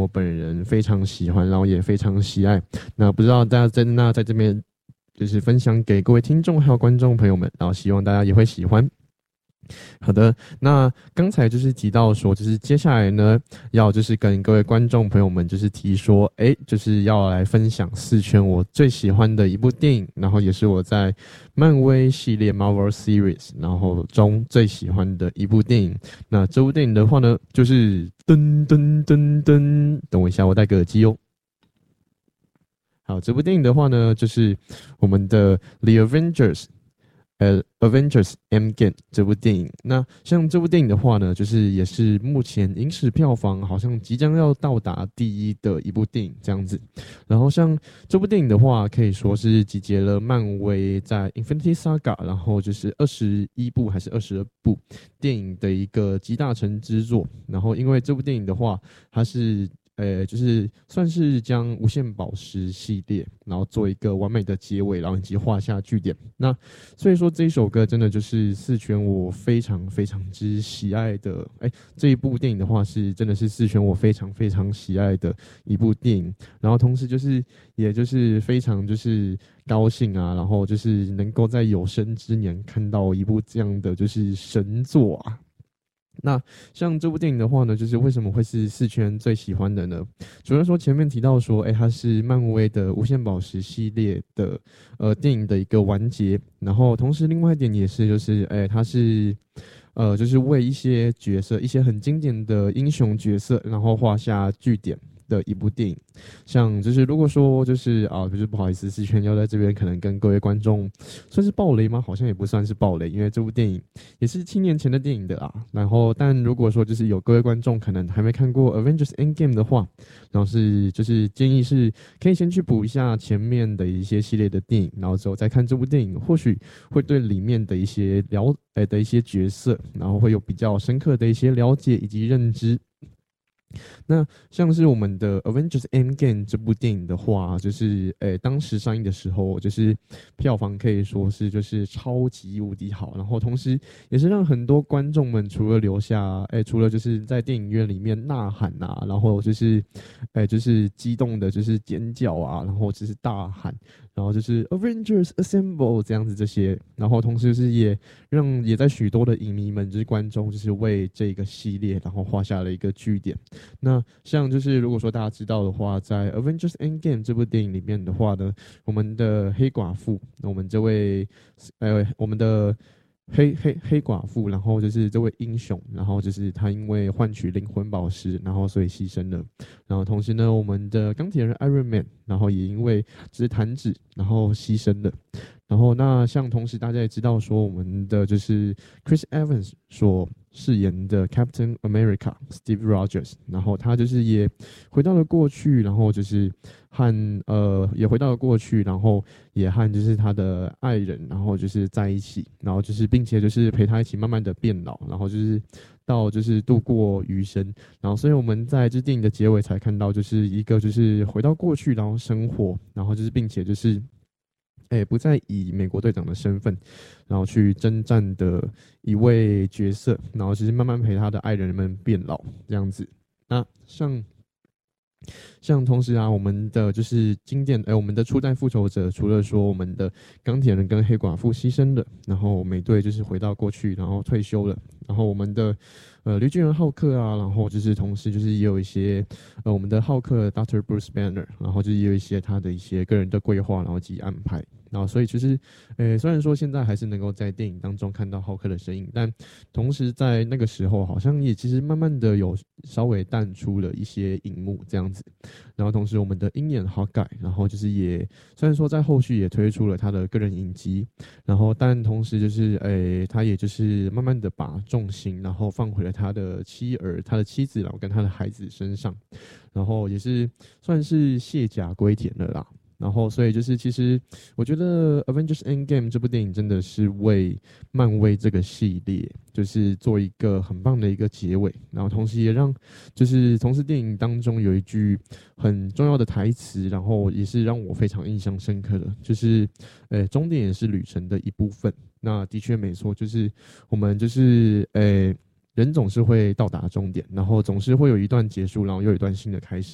我本人非常喜欢，然后也非常喜爱。那不知道大家在这边就是分享给各位听众还有观众朋友们，然后希望大家也会喜欢。好的，那刚才就是提到说，就是接下来呢，要就是跟各位观众朋友们就是提说，就是要来分享4圈我最喜欢的一部电影，然后也是我在漫威系列 Marvel Series 然后中最喜欢的一部电影。那这部电影的话呢，就是噔噔噔噔，等我一下，我戴个耳机哦。好，这部电影的话呢，就是我们的 The Avengers Endgame 这部电影。那像这部电影的话呢，就是也是目前影史票房好像即将要到达第1的一部电影这样子。然后像这部电影的话，可以说是集结了漫威在 Infinity Saga 然后就是21部还是22部电影的一个集大成之作。然后因为这部电影的话，它是就是算是将无限宝石系列，然后做一个完美的结尾，然后以及画下句点。那所以说这一首歌真的就是4圈我非常非常之喜爱的，这一部电影的话是真的是4圈我非常非常喜爱的一部电影。然后同时就是也就是非常就是高兴啊，然后就是能够在有生之年看到一部这样的就是神作啊。那像这部电影的话呢，就是为什么会是4圈最喜欢的呢？主要说前面提到说，它是漫威的无限宝石系列的电影的一个完结，然后同时另外一点也是就是它是就是为一些角色，一些很经典的英雄角色，然后画下句点的一部电影。像就是如果说就是就是不好意思，4圈要在这边可能跟各位观众算是爆雷吗？好像也不算是爆雷，因为这部电影也是7年前的电影的啊。然后但如果说就是有各位观众可能还没看过 Avengers Endgame 的话，然后就是建议是可以先去补一下前面的一些系列的电影，然后之后再看这部电影，或许会对里面的一些的一些角色，然后会有比较深刻的一些了解以及认知。那像是我们的 Avengers Endgame 这部电影的话，就是当时上映的时候，就是票房可以说是就是超级无敌好，然后同时也是让很多观众们除了除了就是在电影院里面呐喊啊，然后就是激动的就是尖叫啊，然后就是大喊，然后就是 Avengers Assemble 这样子这些，然后同时是也在许多的影迷们就是观众就是为这个系列然后画下了一个句点。那像就是如果说大家知道的话，在 Avengers Endgame 这部电影里面的话呢，我们的黑寡妇，我们这位我们的黑寡妇，然后就是这位英雄，然后就是他因为换取灵魂宝石，然后所以牺牲了。然后同时呢，我们的钢铁人 Iron Man，然后也因为只是弹指，然后牺牲了。然后那像同时大家也知道说，我们的就是 Chris Evans 所饰演的 Captain America Steve Rogers， 然后他就是也回到了过去，然后就是也回到了过去，然后也和就是他的爱人，然后就是在一起，然后就是并且就是陪他一起慢慢的变老，然后就是到就是度过余生。然后所以我们在这电影的结尾才看到，就是一个就是回到过去，然后生活，然后就是并且就是不再以美国队长的身份，然后去征战的一位角色，然后就是慢慢陪他的爱人们变老这样子。那像同时啊，我们的就是经典，我们的初代复仇者，除了说我们的钢铁人跟黑寡妇牺牲了，然后美队就是回到过去，然后退休了，然后我们的绿巨人浩克啊，然后就是同时就是也有一些我们的浩克 Dr. Bruce Banner， 然后就是也有一些他的一些个人的规划，然后及安排。然后所以其实，虽然说现在还是能够在电影当中看到浩克的身影，但同时在那个时候好像也其实慢慢的有稍微淡出了一些荧幕这样子。然后同时我们的鹰眼 Hawkeye， 然后就是也虽然说在后续也推出了他的个人影集，然后但同时就是他也就是慢慢的把重心然后放回了他的妻子，然后跟他的孩子身上，然后也是算是卸甲归田了啦。然后，所以就是其实我觉得《Avengers Endgame》这部电影真的是为漫威这个系列就是做一个很棒的一个结尾，然后同时也让就是同时电影当中有一句很重要的台词，然后也是让我非常印象深刻的，就是终点也是旅程的一部分。那的确没错，就是我们就是人总是会到达终点，然后总是会有一段结束，然后又有一段新的开始。